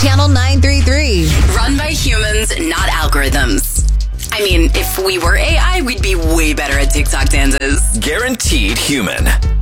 Channel 933. Run by humans, not algorithms. I mean, if we were AI, we'd be way better at TikTok dances. Guaranteed human.